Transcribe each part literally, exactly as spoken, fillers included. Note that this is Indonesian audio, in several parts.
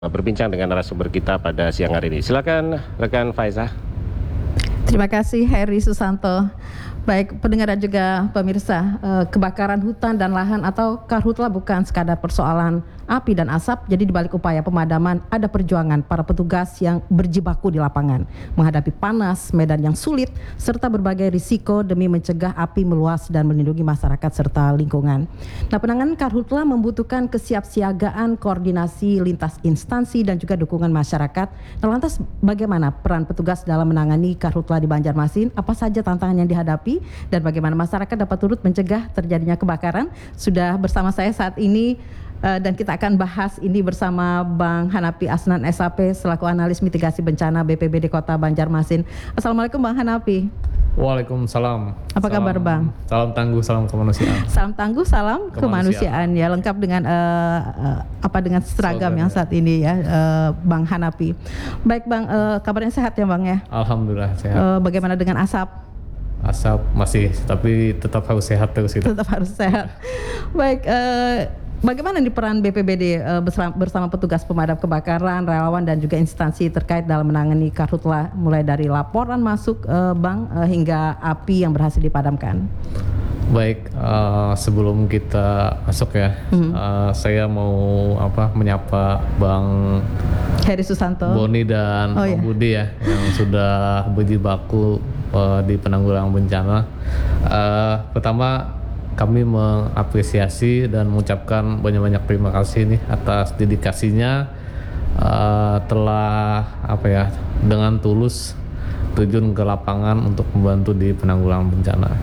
berbincang dengan narasumber kita pada siang hari ini. Silakan rekan Faiza. Terima kasih Heri Susanto. Baik pendengar dan juga pemirsa, eh, kebakaran hutan dan lahan atau karhutla bukan sekadar persoalan api dan asap. Jadi di balik upaya pemadaman ada perjuangan para petugas yang berjibaku di lapangan menghadapi panas, medan yang sulit, serta berbagai risiko demi mencegah api meluas dan melindungi masyarakat serta lingkungan. Nah, penanganan karhutla membutuhkan kesiapsiagaan, koordinasi lintas instansi dan juga dukungan masyarakat. Nah, lantas bagaimana peran petugas dalam menangani karhutla di Banjarmasin? Apa saja tantangan yang dihadapi dan bagaimana masyarakat dapat turut mencegah terjadinya kebakaran? Sudah bersama saya saat ini uh, dan kita akan bahas ini bersama Bang Hanapi Asnan S H P selaku analis mitigasi bencana B P B D Kota Banjarmasin. Assalamualaikum Bang Hanapi. Waalaikumsalam. Apa salam, kabar Bang? Salam tangguh, salam kemanusiaan. Salam tangguh, salam kemanusiaan, kemanusiaan ya, lengkap dengan uh, uh, apa dengan seragam yang saat ini ya, uh, Bang Hanapi. Baik Bang, uh, kabarnya sehat ya Bang ya? Alhamdulillah sehat. Uh, bagaimana dengan asap? Asap masih, tapi tetap harus sehat terus itu. Tetap harus sehat. Baik, uh, bagaimana nih peran B P B D uh, bersama, bersama petugas pemadam kebakaran, relawan dan juga instansi terkait dalam menangani karhutla, mulai dari laporan masuk uh, Bang uh, hingga api yang berhasil dipadamkan? Baik, uh, sebelum kita masuk ya, hmm. uh, saya mau apa menyapa Bang Heri Susanto, Boni dan oh, Bang iya. Budi ya, yang sudah berjibaku uh, di penanggulangan bencana. Uh, pertama kami mengapresiasi dan mengucapkan banyak-banyak terima kasih nih atas dedikasinya, uh, telah apa ya dengan tulus terjun ke lapangan untuk membantu di penanggulangan bencana.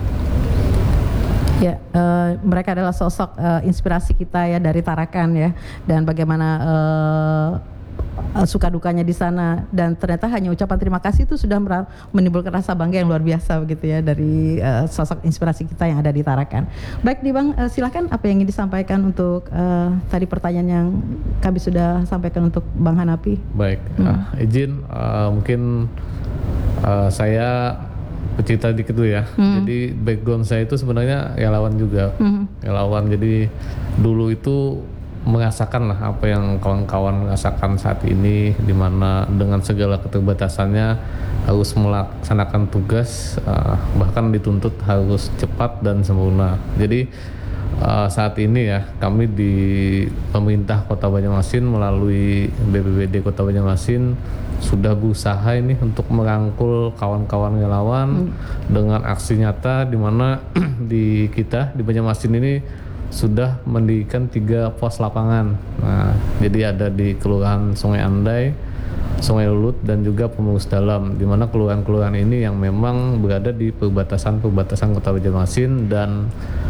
Ya, uh, mereka adalah sosok uh, inspirasi kita ya dari Tarakan ya, dan bagaimana uh, uh, suka dukanya di sana, dan ternyata hanya ucapan terima kasih itu sudah menimbulkan rasa bangga yang luar biasa begitu ya dari uh, sosok inspirasi kita yang ada di Tarakan. Baik nih Bang, uh, silakan apa yang ingin disampaikan untuk uh, tadi pertanyaan yang kami sudah sampaikan untuk Bang Hanapi. Baik, hmm. uh, izin uh, mungkin uh, saya bercerita dikit dulu ya. Hmm. Jadi background saya itu sebenarnya relawan juga, hmm. relawan. Jadi dulu itu merasakan lah apa yang kawan-kawan merasakan saat ini, di mana dengan segala keterbatasannya harus melaksanakan tugas, uh, bahkan dituntut harus cepat dan sempurna. Jadi uh, saat ini ya kami di pemerintah Kota Banjarmasin melalui B P B D Kota Banjarmasin sudah berusaha ini untuk merangkul kawan-kawan relawan hmm. dengan aksi nyata, di mana di kita di Banjarmasin ini sudah mendirikan tiga pos lapangan. Nah, jadi ada di Kelurahan Sungai Andai, Sungai Lulut dan juga Pemurus Dalam, di mana kelurahan-kelurahan ini yang memang berada di perbatasan-perbatasan Kota Banjarmasin dan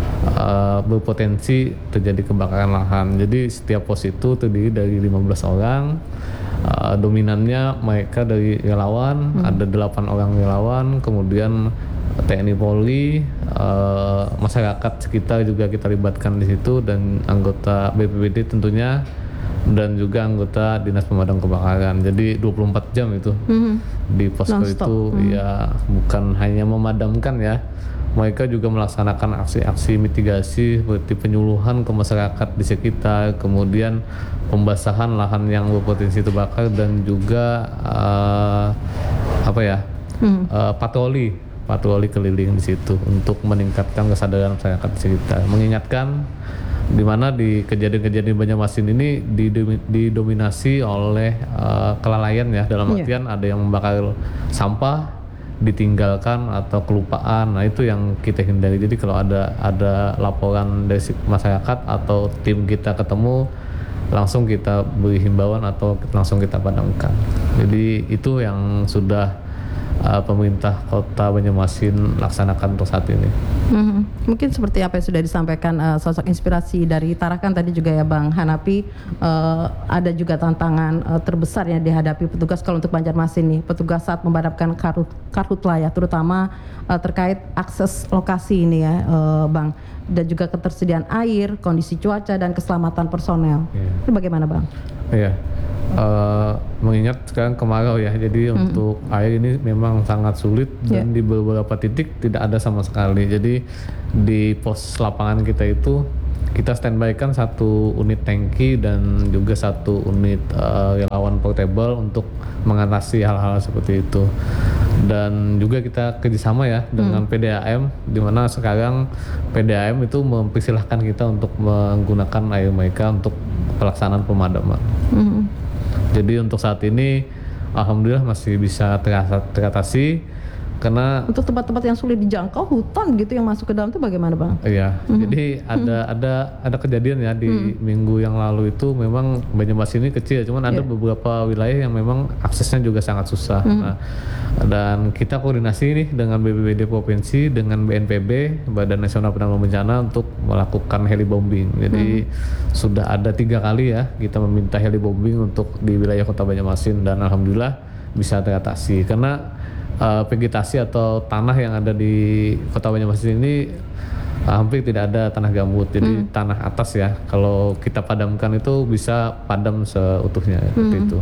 uh, berpotensi terjadi kebakaran lahan. Jadi setiap pos itu terdiri dari lima belas orang. Uh, dominannya mereka dari relawan, hmm. ada delapan orang relawan, kemudian T N I Polri, uh, masyarakat sekitar juga kita libatkan di situ, dan anggota B P B D tentunya, dan juga anggota Dinas Pemadam Kebakaran. Jadi dua puluh empat jam itu hmm. di posko itu hmm. ya bukan hanya memadamkan ya, mereka juga melaksanakan aksi-aksi mitigasi seperti penyuluhan ke masyarakat di sekitar, kemudian pembasahan lahan yang berpotensi terbakar, dan juga uh, apa ya hmm. uh, patroli patroli keliling di situ untuk meningkatkan kesadaran masyarakat di sekitar, mengingatkan di mana di kejadian-kejadian Banjarmasin ini didominasi oleh uh, kelalaian ya, dalam artian yeah. ada yang membakar sampah, ditinggalkan atau kelupaan. Nah, itu yang kita hindari. Jadi kalau ada ada laporan dari masyarakat atau tim kita ketemu, langsung kita beri himbauan atau langsung kita padamkan. Jadi itu yang sudah uh, pemerintah Kota Banjarmasin laksanakan untuk saat ini. Hmm, mungkin seperti apa yang sudah disampaikan uh, sosok inspirasi dari Tarakan tadi juga ya Bang Hanapi, uh, ada juga tantangan uh, terbesar yang dihadapi petugas kalau untuk Banjarmasin nih, petugas saat memadamkan karhut, karhutla ya, terutama uh, terkait akses lokasi ini ya uh, Bang, dan juga ketersediaan air, kondisi cuaca dan keselamatan personel. Yeah. Itu bagaimana Bang? Iya. Yeah. Uh, mengingat sekarang kemarau ya, jadi hmm. untuk air ini memang sangat sulit, dan yeah. di beberapa titik tidak ada sama sekali. Jadi di pos lapangan kita itu kita standby kan satu unit tangki dan juga satu unit uh, relawan portable untuk mengatasi hal-hal seperti itu. Dan juga kita kerjasama ya dengan hmm. P D A M, di mana sekarang P D A M itu mempersilahkan kita untuk menggunakan air mereka untuk pelaksanaan pemadaman. Hmm. Jadi untuk saat ini alhamdulillah masih bisa teratasi. Karena untuk tempat-tempat yang sulit dijangkau, hutan gitu yang masuk ke dalam itu bagaimana bang? Iya, mm-hmm. jadi ada mm-hmm. ada ada kejadian ya di mm-hmm. minggu yang lalu itu memang Banjarmasin ini kecil, cuman yeah. ada beberapa wilayah yang memang aksesnya juga sangat susah. Mm-hmm. Nah, dan kita koordinasi nih dengan B P B D provinsi, dengan B N P B, Badan Nasional Penanggulangan Bencana untuk melakukan helibombing. Jadi mm-hmm. sudah ada tiga kali ya kita meminta helibombing untuk di wilayah Kota Banjarmasin dan alhamdulillah bisa teratasi karena Uh, vegetasi atau tanah yang ada di Kota Banjarmasin ini uh, hampir tidak ada tanah gambut, jadi hmm. tanah atas ya. Kalau kita padamkan itu bisa padam seutuhnya hmm. seperti itu.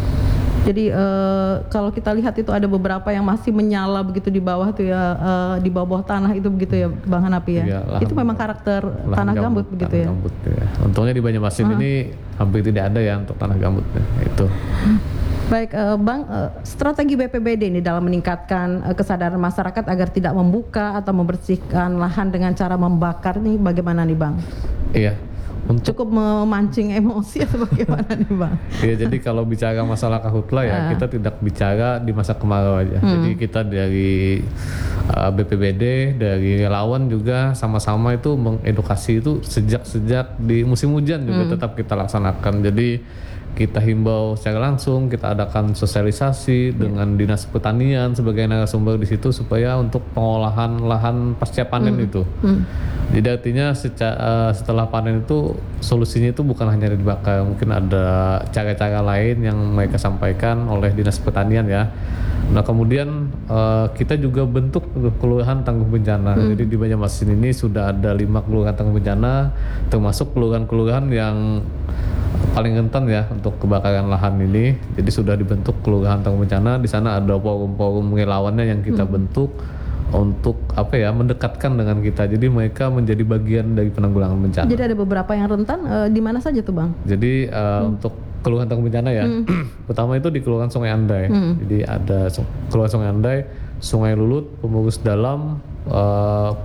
Jadi uh, kalau kita lihat itu ada beberapa yang masih menyala begitu di bawah tuh ya, uh, di bawah tanah itu begitu ya Bang Hanapi ya. Iya, lahan, itu memang karakter tanah gambut, gambut begitu tanah ya. Gambut, ya. Untungnya di Banjarmasin uh-huh. ini hampir tidak ada ya untuk tanah gambut ya, itu. Baik, uh, Bang, uh, strategi B P B D ini dalam meningkatkan uh, kesadaran masyarakat agar tidak membuka atau membersihkan lahan dengan cara membakar nih bagaimana nih Bang? Iya. Untuk cukup memancing emosi atau bagaimana nih Bang? Iya, jadi kalau bicara masalah karhutla ya uh. kita tidak bicara di masa kemarau aja. Hmm. Jadi kita dari uh, B P B D, dari relawan juga sama-sama itu mengedukasi itu sejak-sejak di musim hujan juga hmm. tetap kita laksanakan. Jadi kita himbau secara langsung, kita adakan sosialisasi yeah. dengan Dinas Pertanian sebagai narasumber di situ supaya untuk pengolahan lahan pasca panen mm. itu. Mm. Jadi artinya seca, uh, setelah panen itu solusinya itu bukan hanya dibakar, mungkin ada cara-cara lain yang mereka sampaikan oleh Dinas Pertanian ya. Nah kemudian uh, kita juga bentuk kelurahan tangguh bencana. Mm. Jadi di Banjarmasin ini sudah ada lima kelurahan tangguh bencana, termasuk kelurahan-kelurahan yang paling rentan ya untuk kebakaran lahan ini. Jadi sudah dibentuk kelurahan tangguh bencana. Di sana ada forum-forum relawannya yang kita hmm. bentuk untuk apa ya mendekatkan dengan kita. Jadi mereka menjadi bagian dari penanggulangan bencana. Jadi ada beberapa yang rentan uh, di mana saja tuh Bang? Jadi uh, hmm. untuk kelurahan tangguh bencana ya. Hmm. Pertama itu di Kelurahan Sungai Andai. Hmm. Jadi ada Kelurahan Sungai Andai, Sungai Lulut, Pemurus Dalam, uh,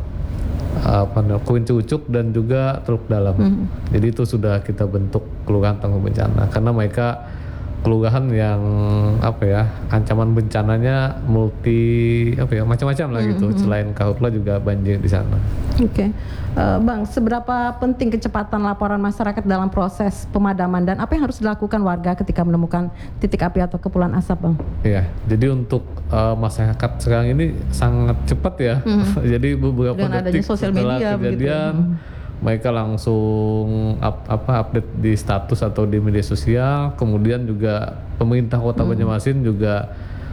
apa namanya Kuin Cucuk dan juga Teluk Dalam. Hmm. Jadi itu sudah kita bentuk kelurahan tangguh bencana karena mereka kelurahan yang apa ya ancaman bencananya multi apa ya macam-macam lah gitu. Hmm. Selain karhutla juga banjir di sana. Oke, okay. uh, Bang, seberapa penting kecepatan laporan masyarakat dalam proses pemadaman dan apa yang harus dilakukan warga ketika menemukan titik api atau kepulan asap, Bang? Iya, jadi untuk uh, masyarakat sekarang ini sangat cepat ya. Hmm. Jadi beberapa dengan detik setelah media, kejadian, begitu. Mereka langsung up, apa update di status atau di media sosial. Kemudian juga pemerintah Kota hmm. Banjarmasin juga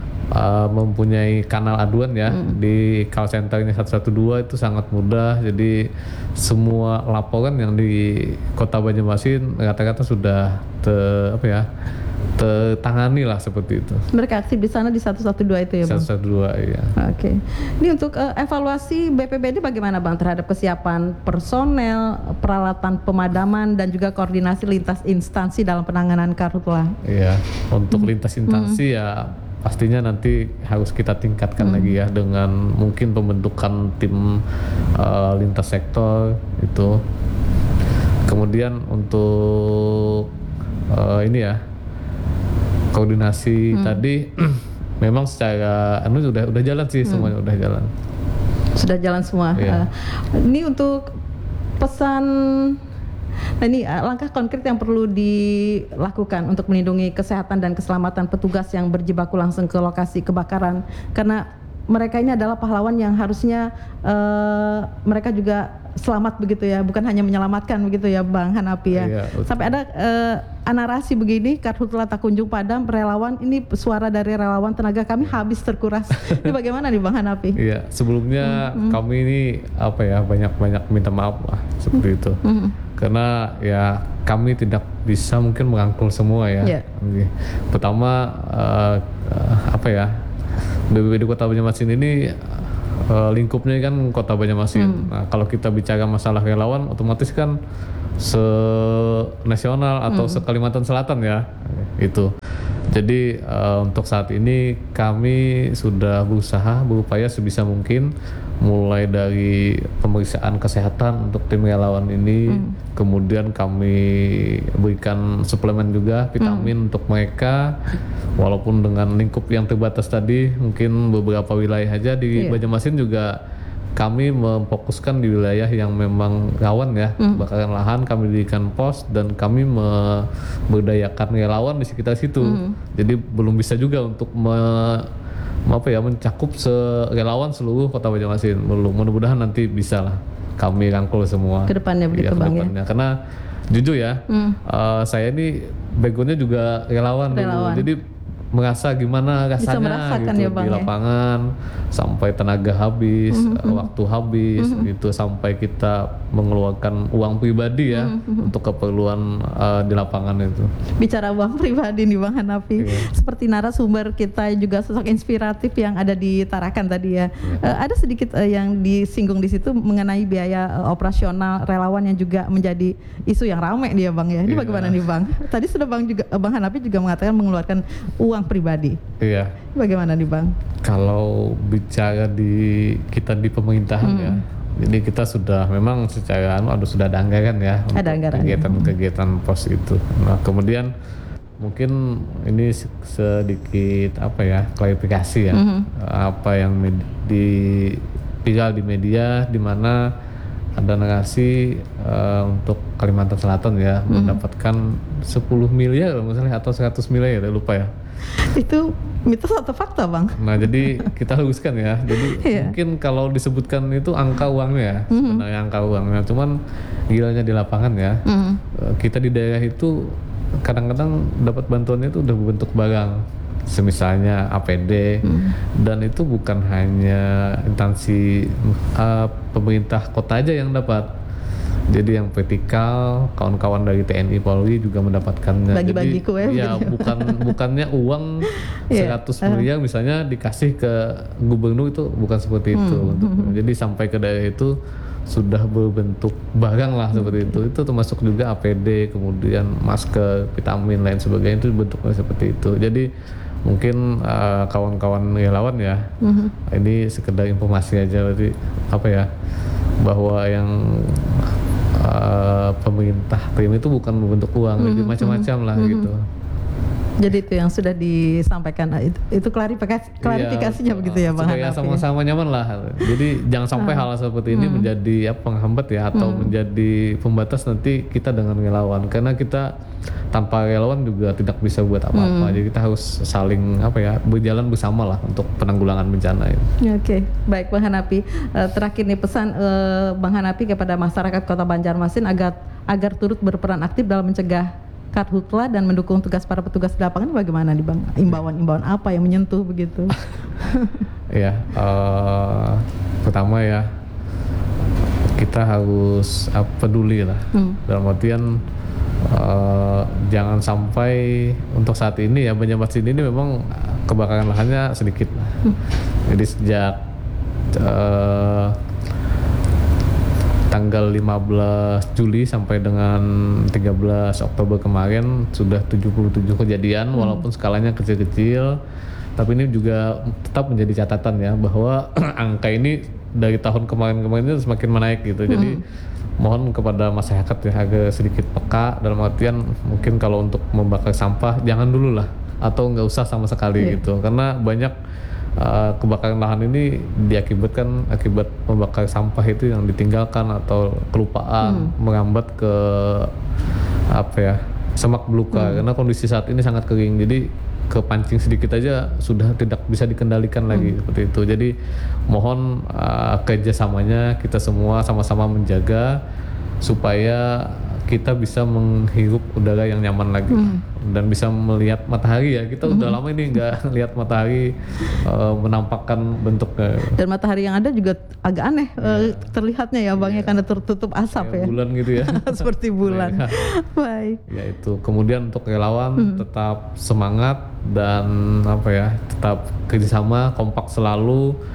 Uh, mempunyai kanal aduan ya hmm. di call centernya satu satu dua itu sangat mudah. Jadi semua laporan yang di Kota Banjarmasin rata-rata sudah te, apa ya tertangani lah seperti itu. Mereka aktif di sana di satu satu dua itu ya Bang? satu satu dua iya. Oke. Okay. Ini untuk uh, evaluasi B P B D bagaimana Bang terhadap kesiapan personel, peralatan pemadaman dan juga koordinasi lintas instansi dalam penanganan karhutla? Iya, untuk hmm. lintas instansi hmm. ya pastinya nanti harus kita tingkatkan hmm. lagi ya dengan mungkin pembentukan tim uh, lintas sektor itu. Kemudian untuk uh, ini ya koordinasi hmm. tadi memang secara anu sudah udah jalan sih hmm. semuanya udah jalan. Sudah jalan semua. Yeah. Uh, ini untuk pesan. Nah ini langkah konkret yang perlu dilakukan untuk melindungi kesehatan dan keselamatan petugas yang berjibaku langsung ke lokasi kebakaran, karena mereka ini adalah pahlawan yang harusnya uh, mereka juga selamat begitu ya, bukan hanya menyelamatkan begitu ya Bang Hanapi ya. Iya, sampai ada uh, narasi begini, karhutla tak kunjung padam, relawan ini suara dari relawan, tenaga kami habis terkuras. Ini bagaimana nih Bang Hanapi? Iya, sebelumnya mm-hmm. kami ini apa ya banyak-banyak minta maaf lah seperti mm-hmm. itu. Mm-hmm. Karena ya kami tidak bisa mungkin merangkul semua ya. Yeah. Pertama uh, uh, apa ya B P B D Kota Banjarmasin ini uh, lingkupnya kan Kota Banjarmasin. Hmm. Nah, kalau kita bicara masalah relawan, otomatis kan se-nasional atau hmm. se-Kalimantan Selatan ya, itu. Jadi uh, untuk saat ini kami sudah berusaha berupaya sebisa mungkin mulai dari pemeriksaan kesehatan untuk tim relawan ini, hmm. kemudian kami berikan suplemen juga vitamin hmm. untuk mereka, walaupun dengan lingkup yang terbatas tadi, mungkin beberapa wilayah aja di yeah. Banjarmasin juga kami memfokuskan di wilayah yang memang rawan ya, hmm. kebakaran lahan, kami dirikan pos dan kami memberdayakan relawan di sekitar situ. Hmm. Jadi belum bisa juga untuk me, apa ya mencakup se relawan seluruh Kota Banjarmasin. Belum, mudah-mudahan nanti bisa lah kami rangkul semua. Kedepannya begitu ya, Bang kedepannya. ya. Karena jujur ya, hmm. uh, saya ini backgroundnya juga relawan, relawan. dulu. Jadi merasa gimana rasanya gitu ya, Bang, di lapangan ya? Sampai tenaga habis, mm-hmm. waktu habis mm-hmm. gitu, sampai kita mengeluarkan uang pribadi ya mm-hmm. untuk keperluan uh, di lapangan itu. Bicara uang pribadi nih Bang Hanafi, yeah. seperti narasumber kita juga sosok inspiratif yang ada di Tarakan tadi ya. Yeah. Uh, ada sedikit uh, yang disinggung di situ mengenai biaya uh, operasional relawan yang juga menjadi isu yang ramai dia Bang ya. Ini yeah. bagaimana nih Bang? Tadi sudah Bang juga uh, Bang Hanafi juga mengatakan mengeluarkan uang pribadi. Iya. Bagaimana nih Bang? Kalau bicara di kita di pemerintahan hmm. ya, jadi kita sudah memang secara anu ada sudah ada anggaran ya ada untuk kegiatan-kegiatan pos itu. Nah kemudian mungkin ini sedikit apa ya klarifikasi ya hmm. apa yang med- di viral di media di mana ada narasi uh, untuk Kalimantan Selatan ya hmm. mendapatkan sepuluh miliar misalnya atau seratus miliar ya lupa ya. Itu mitos atau fakta Bang? Nah jadi kita luruskan ya. Jadi yeah. mungkin kalau disebutkan itu angka uangnya, mm-hmm. sebenarnya angka uangnya. Cuman gilanya di lapangan ya. Mm-hmm. Kita di daerah itu kadang-kadang dapat bantuannya itu udah berbentuk barang, semisalnya A P D, mm. dan itu bukan hanya instansi uh, pemerintah kota aja yang dapat. Jadi yang vertikal, kawan-kawan dari T N I Polri juga mendapatkannya. Bagi-bagi kue. Ya bukan bukannya uang seratus yeah. miliar misalnya dikasih ke gubernur, itu bukan seperti itu. Hmm. Untuk, hmm. Jadi sampai ke daerah itu sudah berbentuk barang lah seperti itu. Itu termasuk juga A P D, kemudian masker, vitamin lain sebagainya itu bentuknya seperti itu. Jadi mungkin uh, kawan-kawan relawan ya, hmm. ini sekedar informasi aja. Berarti apa ya, bahwa yang Uh, pemerintah terima itu bukan bentuk uang, mm-hmm. jadi macam-macam lah mm-hmm. gitu. Jadi itu yang sudah disampaikan, itu, itu klarifikasi, klarifikasinya iya, begitu ya Bang Hanafi. Supaya sama-sama nyaman lah. Jadi jangan sampai hal seperti ini hmm. menjadi ya, penghambat ya atau hmm. menjadi pembatas nanti kita dengan relawan. Karena kita tanpa relawan juga tidak bisa buat apa-apa. Hmm. Jadi kita harus saling apa ya berjalan bersama lah untuk penanggulangan bencana ini. Oke, okay. Baik Bang Hanafi. Uh, terakhir nih pesan uh, Bang Hanafi kepada masyarakat Kota Banjarmasin agar agar turut berperan aktif dalam mencegah karhutla dan mendukung tugas para petugas di lapangan, bagaimana nih Bang? Imbauan-imbauan apa yang menyentuh begitu? Ya, uh, pertama ya kita harus uh, peduli lah. Hmm. Dalam artian uh, jangan sampai untuk saat ini ya Banjarmasin ini memang kebakaran lahannya sedikit lah. Hmm. Jadi sejak uh, tanggal lima belas Juli sampai dengan tiga belas Oktober kemarin sudah tujuh puluh tujuh kejadian, hmm. walaupun skalanya kecil-kecil, tapi ini juga tetap menjadi catatan ya bahwa angka ini dari tahun kemarin-kemarin itu semakin menaik gitu. Hmm. Jadi mohon kepada masyarakat ya agak sedikit peka, dalam artian mungkin kalau untuk membakar sampah jangan dulu lah atau nggak usah sama sekali yeah. gitu, karena banyak Uh, kebakaran lahan ini diakibatkan akibat membakar sampah itu yang ditinggalkan atau kelupaan, hmm. merambat ke apa ya semak belukar, hmm. karena kondisi saat ini sangat kering, jadi kepancing sedikit aja sudah tidak bisa dikendalikan lagi hmm. seperti itu. Jadi mohon uh, kerjasamanya kita semua sama-sama menjaga supaya kita bisa menghirup udara yang nyaman lagi hmm. dan bisa melihat matahari ya. Kita hmm. udah lama ini nggak lihat matahari uh, menampakkan bentuknya. Dan matahari yang ada juga agak aneh yeah. uh, terlihatnya ya Bang yeah. ya, karena tertutup asap kayak ya. Bulan gitu ya. Seperti bulan. Nah, baik. Ya itu. Kemudian untuk relawan hmm. tetap semangat dan apa ya, tetap kerjasama, kompak selalu.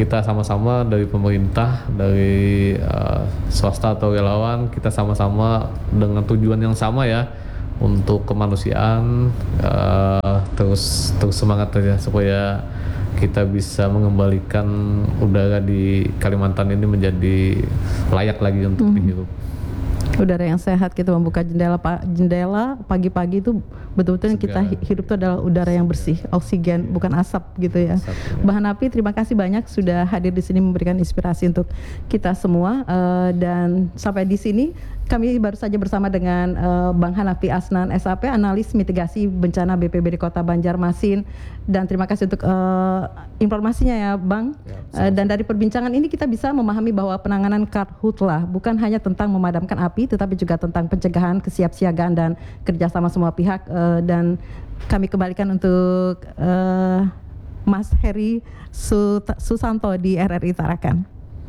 kita sama-sama dari pemerintah, dari uh, swasta atau relawan, kita sama-sama dengan tujuan yang sama ya, untuk kemanusiaan, uh, terus terus semangat aja supaya kita bisa mengembalikan udara di Kalimantan ini menjadi layak lagi untuk hmm. dihirup. Udara yang sehat, kita membuka jendela pa, jendela pagi-pagi itu betul-betul kita hidup itu adalah udara yang bersih, oksigen, bukan asap gitu ya. Asap, ya. Bang Hanafi, terima kasih banyak sudah hadir di sini memberikan inspirasi untuk kita semua, uh, dan sampai di sini kami baru saja bersama dengan uh, Bang Hanafi Asnan S A P, analis mitigasi bencana B P B D Kota Banjarmasin, dan terima kasih untuk uh, informasinya ya Bang. Ya, uh, dan dari perbincangan ini kita bisa memahami bahwa penanganan karhutlah bukan hanya tentang memadamkan api, tetapi juga tentang pencegahan, kesiapsiagaan, dan kerjasama semua pihak. Uh, dan kami kembalikan untuk uh, Mas Heri Susanto di R R I Tarakan.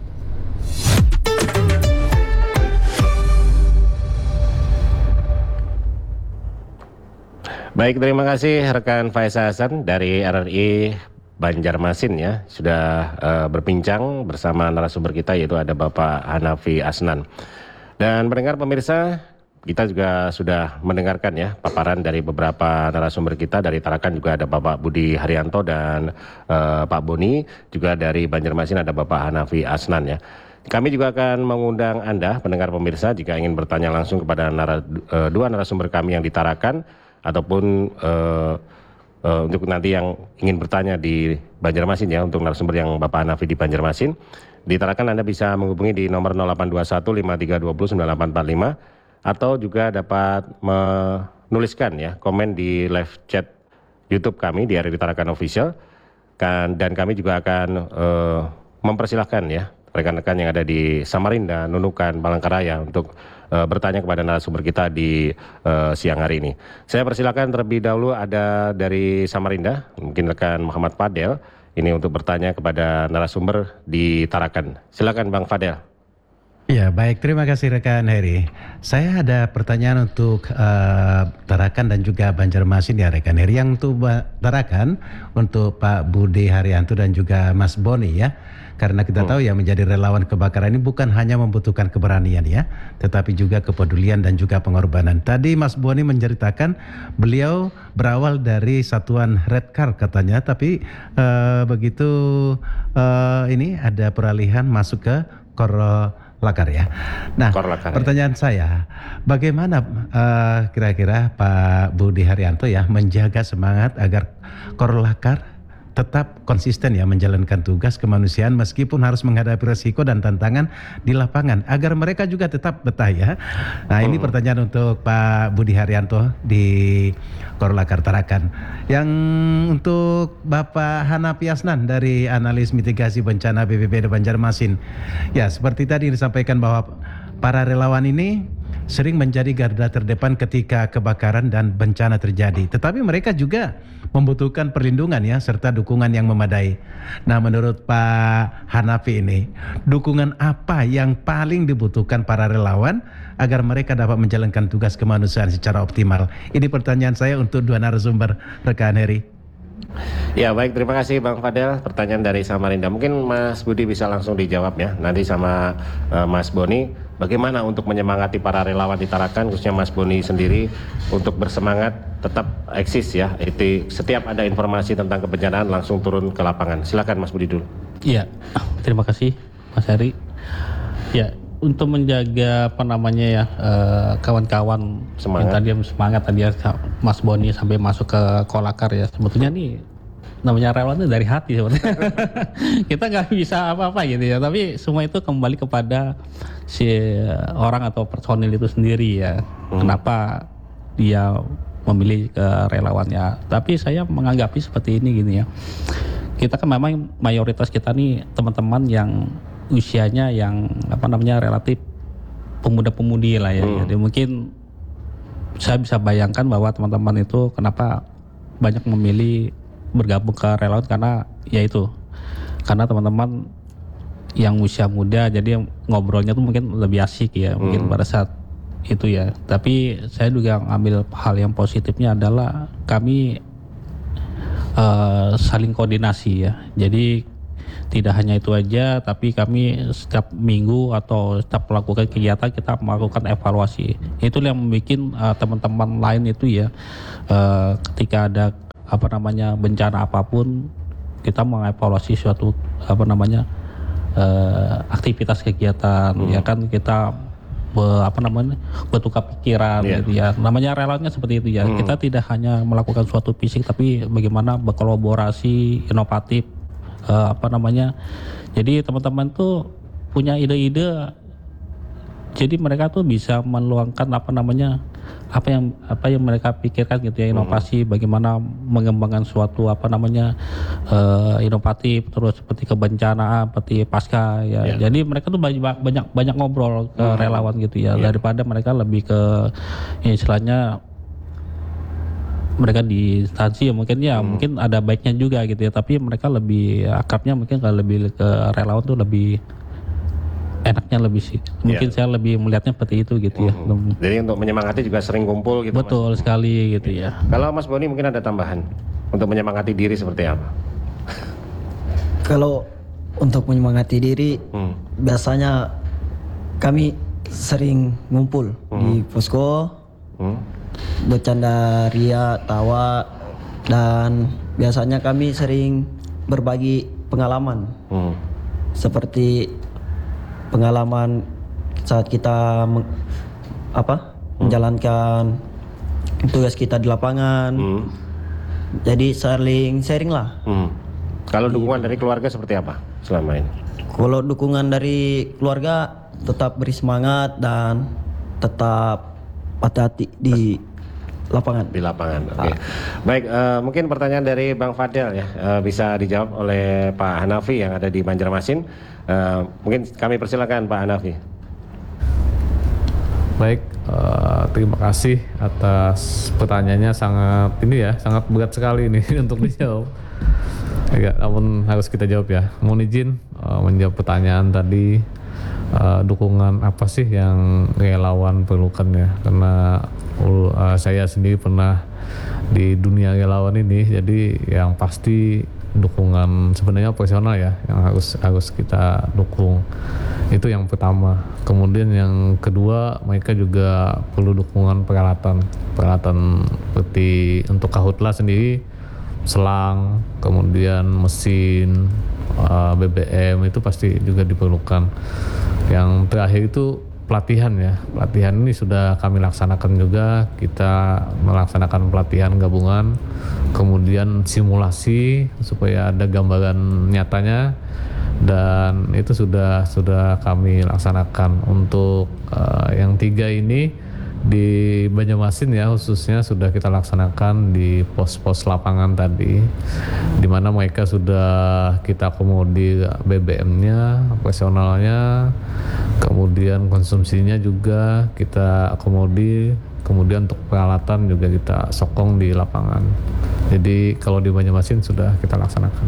Baik, terima kasih rekan Faisal Hasan dari R R I Banjarmasin ya, sudah uh, berbincang bersama narasumber kita, yaitu ada Bapak Hanafi Asnan. Dan pendengar pemirsa, kita juga sudah mendengarkan ya paparan dari beberapa narasumber kita. Dari Tarakan juga ada Bapak Budi Haryanto dan uh, Pak Boni, juga dari Banjarmasin ada Bapak Hanafi Asnan ya. Kami juga akan mengundang Anda pendengar pemirsa jika ingin bertanya langsung kepada nara, uh, dua narasumber kami yang di Tarakan, ataupun uh, uh, untuk nanti yang ingin bertanya di Banjarmasin ya, untuk narasumber yang Bapak Hanafi di Banjarmasin. Di Tarakan Anda bisa menghubungi di nomor nol delapan dua satu lima tiga dua nol sembilan delapan empat lima, atau juga dapat menuliskan ya komen di live chat YouTube kami di R R I Tarakan Official, kan, dan kami juga akan uh, mempersilahkan ya rekan-rekan yang ada di Samarinda, Nunukan, Palangkaraya untuk uh, bertanya kepada narasumber kita di uh, siang hari ini. Saya persilakan terlebih dahulu ada dari Samarinda, mungkin rekan Muhammad Fadel, ini untuk bertanya kepada narasumber di Tarakan. Silakan Bang Fadel. Ya, baik, terima kasih rekan Heri. Saya ada pertanyaan untuk uh, Tarakan dan juga Banjarmasin ya rekan Heri. Yang untuk Tarakan, untuk Pak Budi Haryanto dan juga Mas Boni ya. Karena kita hmm. tahu ya, menjadi relawan kebakaran ini bukan hanya membutuhkan keberanian ya, tetapi juga kepedulian dan juga pengorbanan. Tadi Mas Boni menceritakan beliau berawal dari satuan Red Car katanya, tapi uh, begitu uh, ini ada peralihan masuk ke Kor Lakar ya. Nah, Korlakar, pertanyaan ya. saya, bagaimana uh, kira-kira Pak Budi Haryanto ya menjaga semangat agar Korlakar tetap konsisten ya menjalankan tugas kemanusiaan meskipun harus menghadapi resiko dan tantangan di lapangan agar mereka juga tetap betah ya. Nah, ini pertanyaan untuk Pak Budi Haryanto di Korlakar Tarakan. Yang untuk Bapak Hanafi Asnan dari analis mitigasi bencana B P B D Banjarmasin. Ya, seperti tadi disampaikan bahwa para relawan ini sering menjadi garda terdepan ketika kebakaran dan bencana terjadi. Tetapi mereka juga membutuhkan perlindungan ya, serta dukungan yang memadai. Nah, menurut Pak Hanafi ini, dukungan apa yang paling dibutuhkan para relawan agar mereka dapat menjalankan tugas kemanusiaan secara optimal? Ini pertanyaan saya untuk dua narasumber rekan Heri. Ya, baik, terima kasih Bang Fadel. Pertanyaan dari Samarinda, mungkin Mas Budi bisa langsung dijawab ya. Nanti sama uh, Mas Boni, bagaimana untuk menyemangati para relawan di Tarakan, khususnya Mas Boni sendiri, untuk bersemangat tetap eksis ya. Itu setiap ada informasi tentang kebencanaan langsung turun ke lapangan. Silakan Mas Budi dulu. Iya, terima kasih Mas Heri. Ya, untuk menjaga apa namanya ya eh, kawan-kawan yang tadi semangat tadi ya, Mas Boni sampai masuk ke Kolakar ya, sebetulnya nih namanya relawan itu dari hati sebetulnya. Kita nggak bisa apa-apa gitu ya, tapi semua itu kembali kepada si orang atau personil itu sendiri ya. Hmm. Kenapa dia memilih ke relawannya? Tapi saya menganggapi seperti ini gini ya. Kita kan memang mayoritas kita nih teman-teman yang usianya yang apa namanya relatif pemuda-pemudi lah ya. Hmm. Jadi mungkin saya bisa bayangkan bahwa teman-teman itu kenapa banyak memilih bergabung ke relawan, karena ya itu karena teman-teman yang usia muda, jadi ngobrolnya tuh mungkin lebih asik ya, hmm. mungkin pada saat itu ya. Tapi saya juga ambil hal yang positifnya adalah kami uh, saling koordinasi ya. Jadi tidak hanya itu aja, tapi kami setiap minggu atau setiap melakukan kegiatan kita melakukan evaluasi. Itu yang membuat uh, teman-teman lain itu ya, uh, ketika ada apa namanya bencana apapun, kita mengevaluasi suatu apa namanya uh, aktivitas kegiatan, hmm. ya kan kita be, apa namanya bertukar pikiran, yeah. gitu ya. Namanya relawannya seperti itu ya. Hmm. Kita tidak hanya melakukan suatu fisik, tapi bagaimana berkolaborasi, inovatif. Uh, apa namanya, jadi teman-teman tuh punya ide-ide, jadi mereka tuh bisa meluangkan apa namanya apa yang apa yang mereka pikirkan gitu ya, inovasi, hmm. bagaimana mengembangkan suatu apa namanya uh, inovatif, terus seperti kebencanaan, seperti pasca ya, yeah. jadi mereka tuh banyak banyak banyak ngobrol ke hmm. relawan gitu ya, yeah. daripada mereka lebih ke ya, istilahnya mereka di instansi ya mungkin ya hmm. mungkin ada baiknya juga gitu ya, tapi mereka lebih akrabnya mungkin kalau lebih ke relawan tuh lebih enaknya lebih sih mungkin yeah. saya lebih melihatnya seperti itu gitu ya. hmm. Jadi untuk menyemangati juga sering kumpul gitu. Betul Mas. Sekali gitu ya. Kalau Mas Boni mungkin ada tambahan untuk menyemangati diri seperti apa? Kalau untuk menyemangati diri hmm. biasanya kami sering ngumpul hmm. di posko, hmm. bercanda, ria, tawa, dan biasanya kami sering berbagi pengalaman hmm. seperti pengalaman saat kita meng, apa hmm. menjalankan tugas kita di lapangan. hmm. Jadi saling sharing lah. hmm. Kalau dukungan dari keluarga seperti apa selama ini? Kalau dukungan dari keluarga tetap beri semangat dan tetap hati-hati di lapangan. Di lapangan, oke. Okay. Baik, uh, mungkin pertanyaan dari Bang Fadel ya, uh, bisa dijawab oleh Pak Hanafi yang ada di Banjarmasin. Uh, mungkin kami persilakan Pak Hanafi. Baik, uh, terima kasih atas pertanyaannya, sangat ini ya, sangat berat sekali ini untuk dijawab. Ya, namun harus kita jawab ya. Mohon izin uh, menjawab pertanyaan tadi. Uh, dukungan apa sih yang relawan perlukan ya, karena uh, saya sendiri pernah di dunia relawan ini, jadi yang pasti dukungan sebenarnya profesional ya yang harus harus kita dukung, itu yang pertama. Kemudian yang kedua, mereka juga perlu dukungan peralatan peralatan seperti untuk Karhutla sendiri, selang, kemudian mesin, uh, B B M itu pasti juga diperlukan. Yang terakhir itu pelatihan ya, pelatihan ini sudah kami laksanakan juga, kita melaksanakan pelatihan gabungan, kemudian simulasi supaya ada gambaran nyatanya, dan itu sudah sudah kami laksanakan. Untuk uh, yang tiga ini di Banjarmasin ya khususnya sudah kita laksanakan di pos-pos lapangan tadi, di mana mereka sudah kita akomodir B B M-nya, operasionalnya, kemudian konsumsinya juga kita akomodir, kemudian untuk peralatan juga kita sokong di lapangan. Jadi kalau di Banjarmasin sudah kita laksanakan.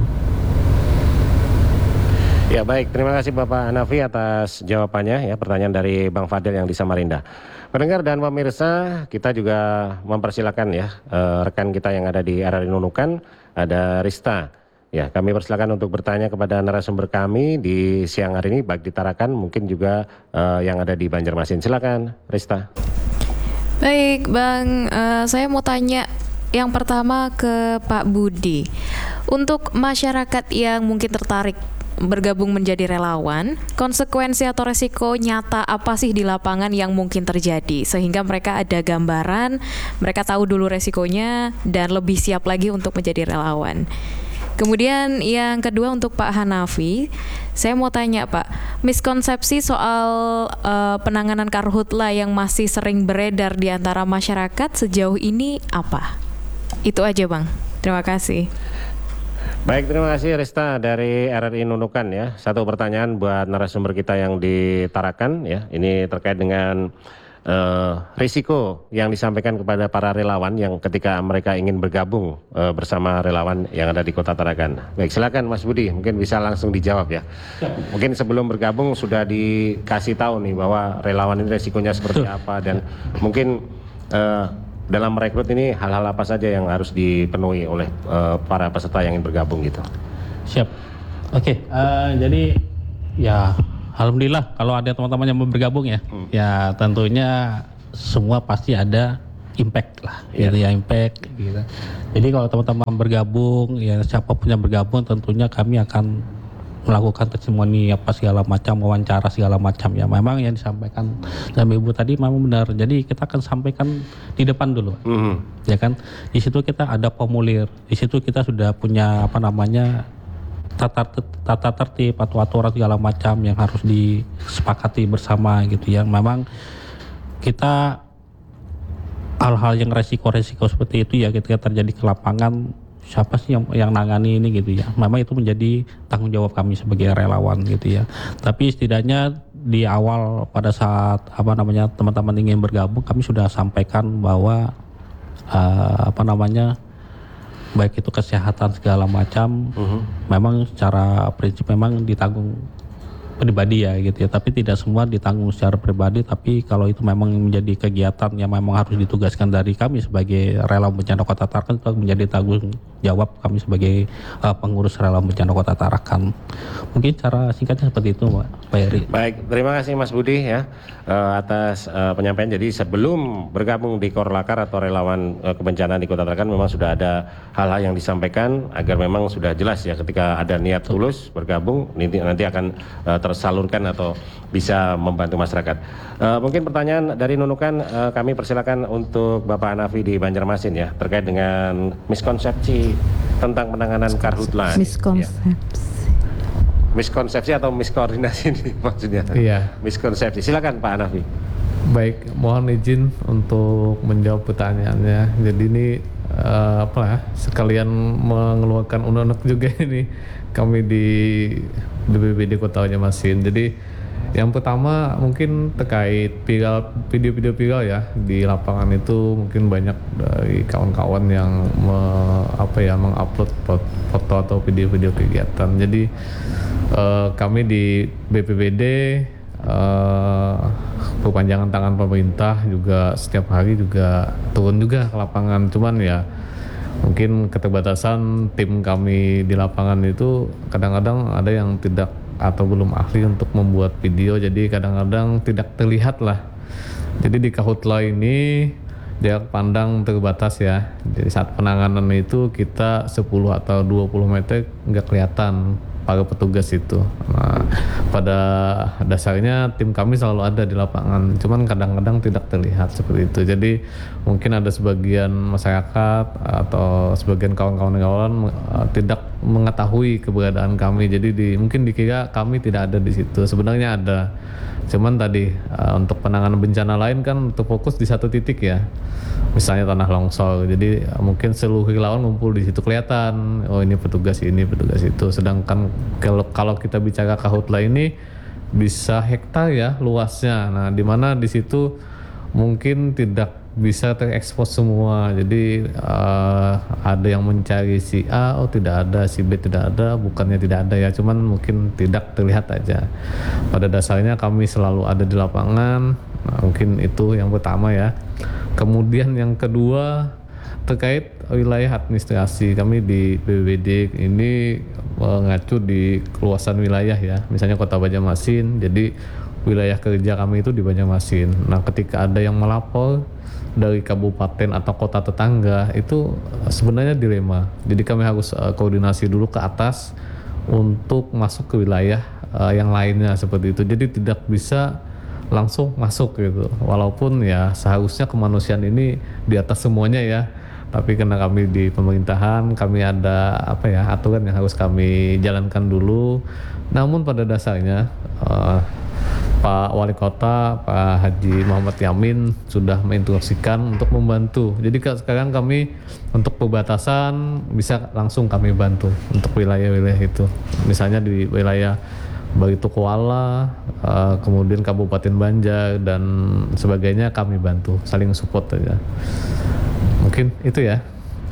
Ya baik, terima kasih Bapak Hanafi atas jawabannya ya, pertanyaan dari Bang Fadel yang di Samarinda. Pendengar dan pemirsa, kita juga mempersilakan ya eh, rekan kita yang ada di R R I Nunukan, ada Rista. Ya, kami persilakan untuk bertanya kepada narasumber kami di siang hari ini, baik di Tarakan mungkin juga eh, yang ada di Banjarmasin. Silakan, Rista. Baik, Bang, uh, saya mau tanya yang pertama ke Pak Budi. Untuk masyarakat yang mungkin tertarik bergabung menjadi relawan, konsekuensi atau resiko nyata apa sih di lapangan yang mungkin terjadi sehingga mereka ada gambaran, mereka tahu dulu resikonya dan lebih siap lagi untuk menjadi relawan. Kemudian yang kedua untuk Pak Hanafi, saya mau tanya Pak, miskonsepsi soal uh, penanganan Karhutla yang masih sering beredar di antara masyarakat sejauh ini apa? Itu aja Bang, terima kasih. Baik, terima kasih Rista dari R R I Nunukan ya. Satu pertanyaan buat narasumber kita yang di Tarakan ya. Ini terkait dengan uh, risiko yang disampaikan kepada para relawan yang ketika mereka ingin bergabung uh, bersama relawan yang ada di Kota Tarakan. Baik, silakan Mas Budi, mungkin bisa langsung dijawab ya. Mungkin sebelum bergabung sudah dikasih tahu nih bahwa relawan ini risikonya seperti apa, dan mungkin uh, dalam merekrut ini hal-hal apa saja yang harus dipenuhi oleh uh, para peserta yang ingin bergabung gitu. Siap. Oke, uh, jadi ya alhamdulillah kalau ada teman-teman yang mau bergabung ya, hmm. ya tentunya semua pasti ada impact lah, yeah. gitu ya impact. Gitu. Jadi kalau teman-teman bergabung, ya siapapun yang bergabung, tentunya kami akan melakukan testimoni apa segala macam, wawancara segala macam ya. Memang yang disampaikan sama Ibu tadi memang benar. Jadi kita akan sampaikan di depan dulu, mm-hmm. ya kan. Di situ kita ada formulir, di situ kita sudah punya apa namanya tata tata tertib atau aturan segala macam yang harus disepakati bersama gitu ya. Memang kita hal-hal yang resiko-resiko seperti itu ya ketika terjadi ke lapangan, siapa sih yang yang nangani ini gitu ya. Memang itu menjadi tanggung jawab kami sebagai relawan gitu ya. Tapi setidaknya di awal pada saat apa namanya teman-teman ingin bergabung, kami sudah sampaikan bahwa uh, apa namanya baik itu kesehatan segala macam, uh-huh. memang secara prinsip memang ditanggung pribadi ya gitu ya, tapi tidak semua ditanggung secara pribadi. Tapi kalau itu memang menjadi kegiatan yang memang harus ditugaskan dari kami sebagai relawan bencana Kota Tarakan, itu menjadi tanggung jawab kami sebagai uh, pengurus relawan bencana Kota Tarakan. Mungkin cara singkatnya seperti itu, Pak Heri. Baik, terima kasih Mas Budi ya uh, atas uh, penyampaian. Jadi sebelum bergabung di Korlakar atau relawan uh, kebencanaan di Kota Tarakan, memang sudah ada hal-hal yang disampaikan agar memang sudah jelas ya ketika ada niat tulus bergabung, nanti, nanti akan uh, tersalurkan atau bisa membantu masyarakat. Uh, mungkin pertanyaan dari Nunukan, uh, kami persilakan untuk Bapak Hanafi di Banjarmasin ya, terkait dengan miskonsepsi tentang penanganan karhutla. Miskonsepsi. Ya. Miskonsepsi atau miskoordinasi ini maksudnya? Iya. Miskonsepsi. Silakan Pak Hanafi. Baik, mohon izin untuk menjawab pertanyaannya. Jadi ini uh, apa ya? Sekalian mengeluarkan unek-unek juga ini kami di B P B D Kota Banjarmasin. Jadi yang pertama mungkin terkait viral, video-video viral ya di lapangan itu mungkin banyak dari kawan-kawan yang me, apa ya mengupload foto atau video-video kegiatan. Jadi uh, kami di B P B D uh, perpanjangan tangan pemerintah juga setiap hari juga turun juga ke lapangan. Cuman ya mungkin keterbatasan tim kami di lapangan itu kadang-kadang ada yang tidak atau belum ahli untuk membuat video, jadi kadang-kadang tidak terlihat lah. Jadi di Karhutla ini jarak pandang terbatas ya. Jadi saat penanganan itu kita sepuluh atau dua puluh meter nggak kelihatan para petugas itu. Nah, pada dasarnya tim kami selalu ada di lapangan, cuman kadang-kadang tidak terlihat seperti itu. Jadi mungkin ada sebagian masyarakat atau sebagian kawan-kawan uh, tidak mengetahui keberadaan kami. Jadi di, mungkin dikira kami tidak ada di situ. Sebenarnya ada. Cuman tadi uh, untuk penanganan bencana lain kan terfokus di satu titik ya. Misalnya tanah longsor, jadi mungkin seluruh relawan ngumpul di situ kelihatan, oh ini petugas ini, petugas itu. Sedangkan kalau kalau kita bicara Karhutla ini bisa hektar ya luasnya. Nah, di mana di situ mungkin tidak bisa terekspos semua. Jadi uh, ada yang mencari si A, oh tidak ada, si B tidak ada, bukannya tidak ada ya, cuman mungkin tidak terlihat aja. Pada dasarnya kami selalu ada di lapangan. Nah, mungkin itu yang pertama ya. Kemudian yang kedua terkait wilayah administrasi, kami di B P B D ini mengacu di keluasan wilayah ya, misalnya Kota Banjarmasin, jadi wilayah kerja kami itu di Banjarmasin. Nah, ketika ada yang melapor dari kabupaten atau kota tetangga itu sebenarnya dilema, jadi kami harus uh, koordinasi dulu ke atas untuk masuk ke wilayah uh, yang lainnya seperti itu, jadi tidak bisa langsung masuk gitu. Walaupun ya seharusnya kemanusiaan ini di atas semuanya ya, tapi karena kami di pemerintahan, kami ada apa ya aturan yang harus kami jalankan dulu. Namun pada dasarnya uh, Pak Wali Kota, Pak Haji Muhammad Yamin sudah menginstruksikan untuk membantu. Jadi sekarang kami untuk perbatasan bisa langsung kami bantu untuk wilayah-wilayah itu. Misalnya di wilayah Barito Kuala, uh, kemudian Kabupaten Banjar dan sebagainya kami bantu, saling support aja. Mungkin itu ya.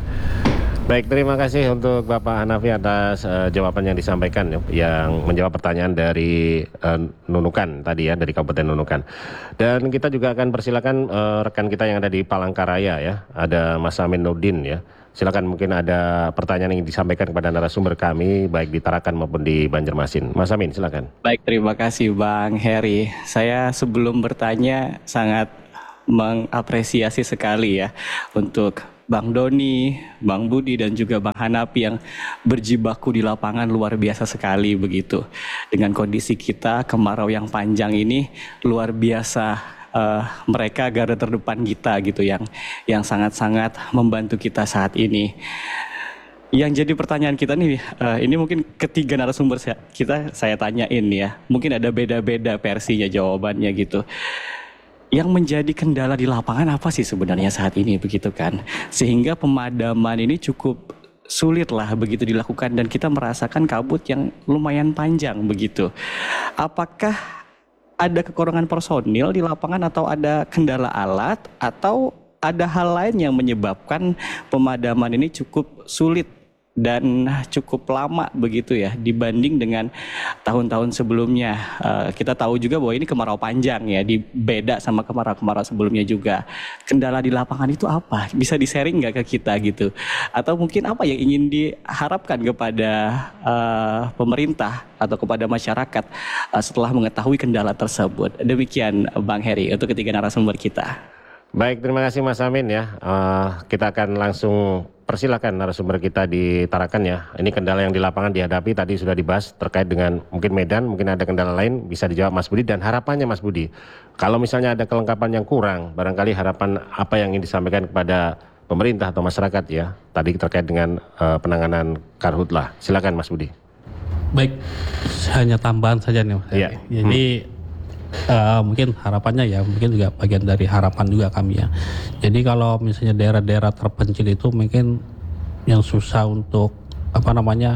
Baik, terima kasih untuk Bapak Hanafi atas uh, jawaban yang disampaikan yang menjawab pertanyaan dari uh, Nunukan tadi ya, dari Kabupaten Nunukan. Dan kita juga akan persilakan uh, rekan kita yang ada di Palangkaraya ya, ada Mas Amin Nurdin ya. Silakan, mungkin ada pertanyaan yang ingin disampaikan kepada narasumber kami baik di Tarakan maupun di Banjarmasin. Mas Amin, silakan. Baik, terima kasih Bang Heri. Saya sebelum bertanya sangat mengapresiasi sekali ya untuk Bang Doni, Bang Budi dan juga Bang Hanafi yang berjibaku di lapangan luar biasa sekali begitu. Dengan kondisi kita kemarau yang panjang ini luar biasa. Uh, mereka garda terdepan kita gitu yang yang sangat-sangat membantu kita saat ini. Yang jadi pertanyaan kita nih, uh, ini mungkin ketiga narasumber saya, kita saya tanyain ya, mungkin ada beda-beda versinya jawabannya gitu. Yang menjadi kendala di lapangan apa sih sebenarnya saat ini begitu kan? Sehingga pemadaman ini cukup sulit lah begitu dilakukan dan kita merasakan kabut yang lumayan panjang begitu. Apakah ada kekurangan personil di lapangan atau ada kendala alat atau ada hal lain yang menyebabkan pemadaman ini cukup sulit dan cukup lama begitu ya dibanding dengan tahun-tahun sebelumnya. Uh, kita tahu juga bahwa ini kemarau panjang ya, di beda sama kemarau-kemarau sebelumnya juga. Kendala di lapangan itu apa? Bisa di-sharing nggak ke kita gitu? Atau mungkin apa yang ingin diharapkan kepada uh, pemerintah atau kepada masyarakat uh, setelah mengetahui kendala tersebut? Demikian Bang Heri untuk ketiga narasumber kita. Baik, terima kasih Mas Amin ya. Uh, kita akan langsung persilakan narasumber kita di Tarakan ya. Ini kendala yang di lapangan dihadapi tadi sudah dibahas terkait dengan mungkin medan, mungkin ada kendala lain, bisa dijawab Mas Budi dan harapannya Mas Budi. Kalau misalnya ada kelengkapan yang kurang, barangkali harapan apa yang ingin disampaikan kepada pemerintah atau masyarakat ya, tadi terkait dengan uh, penanganan karhutlah. Silakan Mas Budi. Baik, hanya tambahan saja nih Mas. Iya. Jadi hmm. Uh, mungkin harapannya ya, mungkin juga bagian dari harapan juga kami ya. Jadi kalau misalnya daerah-daerah terpencil itu mungkin yang susah untuk apa namanya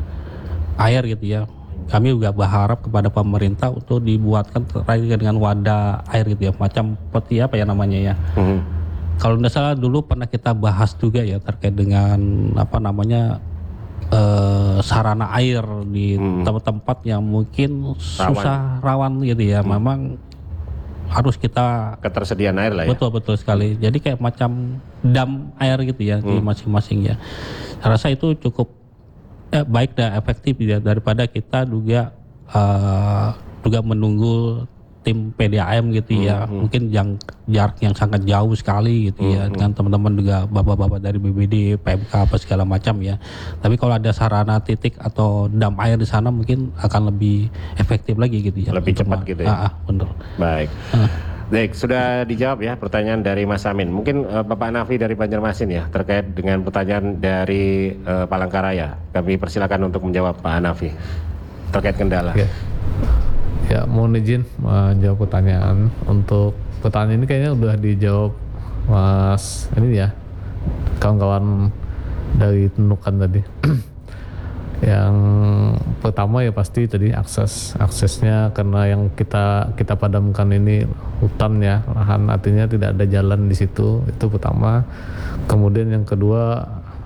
air gitu ya. Kami juga berharap kepada pemerintah untuk dibuatkan terkait dengan wadah air gitu ya, macam seperti apa ya namanya ya. Mm-hmm. Kalau tidak salah dulu pernah kita bahas juga ya terkait dengan apa namanya Uh, sarana air di hmm. tempat-tempat yang mungkin susah rawan, rawan gitu ya. Hmm. Memang harus kita ketersediaan air lah ya. Betul betul sekali. Jadi kayak macam dam air gitu ya hmm. di masing-masing ya. Saya rasa itu cukup eh, baik dan efektif ya daripada kita juga uh, juga menunggu tim P D A M gitu ya, hmm, hmm. mungkin yang jarak yang sangat jauh sekali gitu hmm, ya, hmm. dengan teman-teman juga bapak-bapak dari B B D, P M K apa segala macam ya. Tapi kalau ada sarana titik atau dam air di sana mungkin akan lebih efektif lagi gitu ya. Lebih cepat gitu ya. Ah, ah, benar. Baik. Ah. Baik, sudah dijawab ya pertanyaan dari Mas Amin. Mungkin uh, Bapak Hanafi dari Banjarmasin ya terkait dengan pertanyaan dari uh, Palangkaraya. Kami persilakan untuk menjawab Pak Hanafi terkait kendala. Okay. Ya, mohon izin menjawab pertanyaan. Untuk pertanyaan ini kayaknya udah dijawab Mas ini ya, kawan-kawan dari Nunukan tadi. Yang pertama ya pasti tadi akses aksesnya, karena yang kita kita padamkan ini hutan ya, lahan, artinya tidak ada jalan di situ, itu pertama. Kemudian yang kedua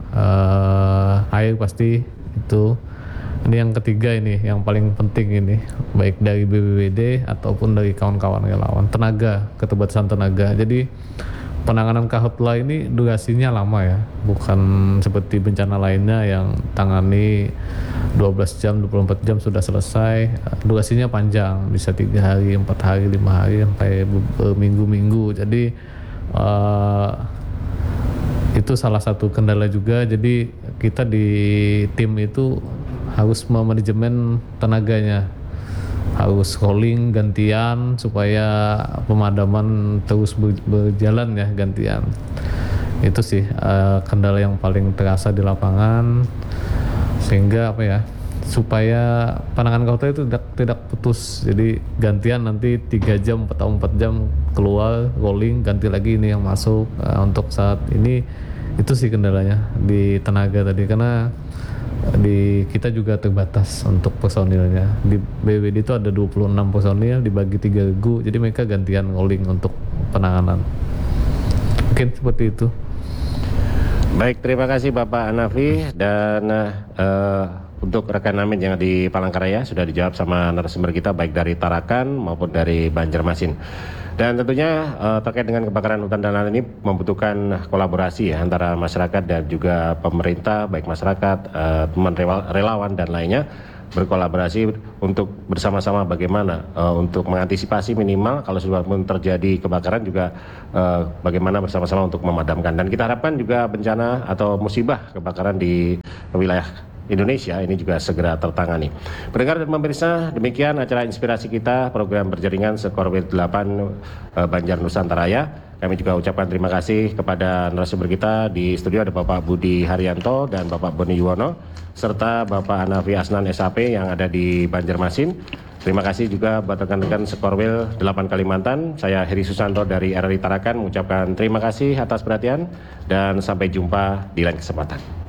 eh, air pasti itu. Ini yang ketiga ini, yang paling penting ini, baik dari B B B D ataupun dari kawan-kawan relawan, tenaga, keterbatasan tenaga. Jadi penanganan karhutlah ini durasinya lama ya, bukan seperti bencana lainnya yang tangani dua belas jam, dua puluh empat jam sudah selesai. Durasinya panjang, bisa tiga hari, empat hari, lima hari, sampai berminggu-minggu. Jadi uh, itu salah satu kendala juga. Jadi kita di tim itu harus memanajemen tenaganya, harus rolling gantian supaya pemadaman terus berjalan ya, gantian. Itu sih uh, kendala yang paling terasa di lapangan, sehingga apa ya, supaya penanganan karhutlah itu tidak tidak putus. Jadi gantian nanti tiga jam atau empat jam keluar rolling, ganti lagi ini yang masuk. Uh, untuk saat ini itu sih kendalanya di tenaga tadi, karena di kita juga terbatas untuk personilnya. Di B B D itu ada dua puluh enam personil dibagi tiga regu, jadi mereka gantian rolling untuk penanganan. Mungkin seperti itu. Baik, terima kasih Bapak Hanafi. Dan uh, untuk rekan Amin yang di Palangkaraya sudah dijawab sama narasumber kita baik dari Tarakan maupun dari Banjarmasin. Dan tentunya uh, terkait dengan kebakaran hutan dan lahan ini membutuhkan kolaborasi ya antara masyarakat dan juga pemerintah, baik masyarakat, uh, teman relawan dan lainnya berkolaborasi untuk bersama-sama bagaimana uh, untuk mengantisipasi minimal kalau sudah pun terjadi kebakaran juga uh, bagaimana bersama-sama untuk memadamkan. Dan kita harapkan juga bencana atau musibah kebakaran di wilayah Indonesia ini juga segera tertangani. Pendengar dan pemirsa, demikian acara inspirasi kita program berjaringan Sekorwil delapan uh, Banjar Nusantara Raya. Kami juga ucapkan terima kasih kepada narasumber kita di studio ada Bapak Budi Haryanto dan Bapak Boni Yuwono serta Bapak Hanafi Asnan S H P yang ada di Banjarmasin. Terima kasih juga buat rekan-rekan Sekorwil delapan Kalimantan. Saya Heri Susanto dari R R I Tarakan mengucapkan terima kasih atas perhatian dan sampai jumpa di lain kesempatan.